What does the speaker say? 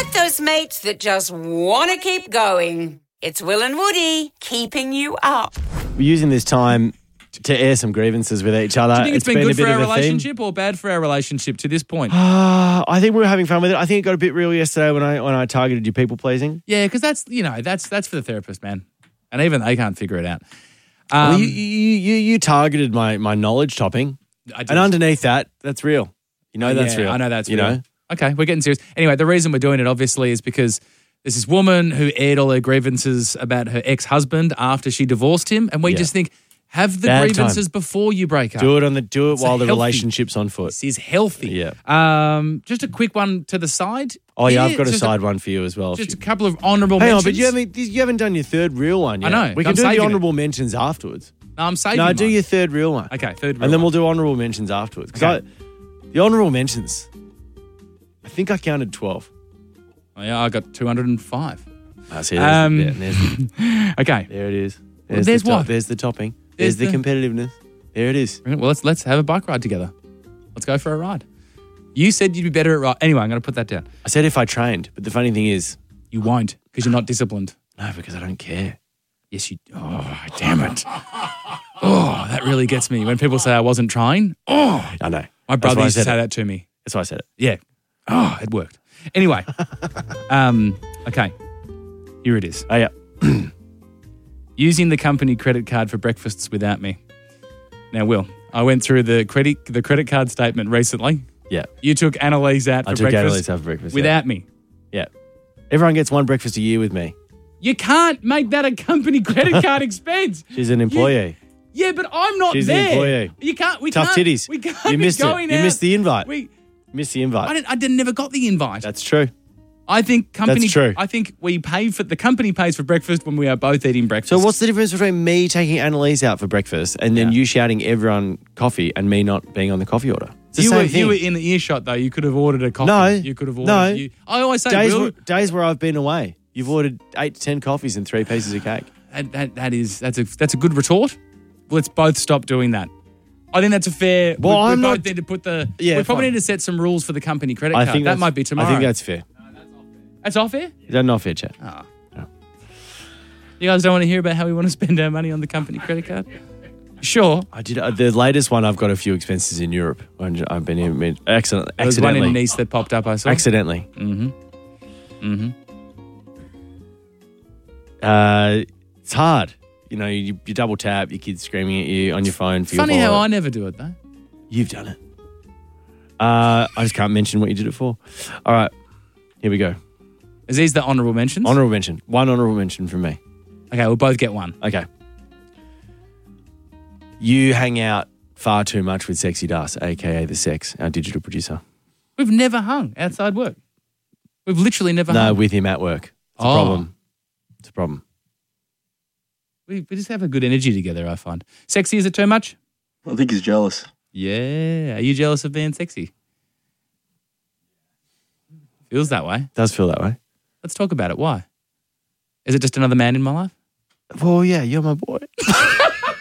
Get those mates that just want to keep going. It's Will and Woody keeping you up. We're using this time to air some grievances with each other. Do you think it's been good a bit for our of a theme. relationship or bad for our relationship to this point? I think we were having fun with it. I think it got a bit real yesterday when I targeted you people pleasing. Yeah, because that's for the therapist, man. And even they can't figure it out. Well, you targeted my knowledge topping. I did. And underneath that, that's real. You know that's Yeah, real. I know that's you real. know? Okay, we're getting serious. Anyway, the reason we're doing it, obviously, is because there's this woman who aired all her grievances about her ex-husband after she divorced him. And we just think, have the Bad grievances before you break up. Do it while the healthy. relationship's on foot. This is healthy. Yeah. Just a quick one to the side. Oh, yeah, Here, I've got a just side one for you as well. Just a couple of honourable Hang mentions. on, but you haven't done your third real one yet. I know, We I'm can do the saving it. honourable mentions afterwards. No, I'm saving No, do mine. your third real one. Okay, third real And then one. we'll do honourable mentions afterwards. Because Okay. the honourable mentions, I think I counted 12. Oh, yeah, I got 205. See, Okay. there it is. There's the what? There's the topping. There's the competitiveness. There it is. Well, let's have a bike ride together. Let's go for a ride. You said you'd be better at ride. Anyway, I'm going to put that down. I said if I trained, but the funny thing is, You won't because you're not disciplined. no, because I don't care. Yes, you. Oh, damn it. Oh, that really gets me. When people say I wasn't trying, I know. my brother used to say it. that to me. That's why I said it. Yeah. Oh, it worked. Anyway. Okay. Here it is. Oh, yeah. Using the company credit card for breakfasts without me. Now, Will, I went through the credit card statement recently. Yeah. You took Annalise out for I took breakfast. Annalise out for breakfast. Without me. Yeah. Everyone gets one breakfast a year with me. You can't make that a company credit card expense. She's an employee. Yeah, but I'm not She's the there. employee. You can't. We Tough can't. titties. We can't You be missed it. going You out. missed the invite. We. Missed the invite. I never got the invite. That's true. I think company. That's true. I think we pay for the company pays for breakfast when we are both eating breakfast. So what's the difference between me taking Annalise out for breakfast and then you shouting everyone coffee and me not being on the coffee order? It's the same thing. You were in the earshot though. You could have ordered a coffee. No. You could have ordered. No. I always say, Will, days where I've been away. You've ordered 8 to 10 coffees and 3 pieces of cake. that's a good retort. Let's both stop doing that. I think that's a fair. Well, we I'm both not- need to put the. Yeah, we probably fine. need to set some rules for the company credit I card. think That might be tomorrow. I think that's fair. That's off air. That's not fair, chat. Oh. You guys don't want to hear about how we want to spend our money on the company credit card? Sure. I did the latest one. I've got a few expenses in Europe. I've been in accidentally. There was one in Nice that popped up, I saw. Accidentally. It's hard. You know, you double tap, your kid's screaming at you on your phone for Funny your how wallet. I never do it, though. You've done it. I just can't mention what you did it for. All right, here we go. Is these the honourable mentions? Honourable mention. One honourable mention from me. Okay, we'll both get one. Okay. You hang out far too much with Sexy Das, a.k.a. The Sex, our digital producer. We've never hung outside work. We've literally never No, hung. with him at work. It's a problem. It's a problem. We just have a good energy together, I find. Sexy, is it too much? I think he's jealous. Yeah. Are you jealous of being sexy? Feels that way. Does feel that way. Let's talk about it. Why? Is it just another man in my life? Well, yeah, you're my boy.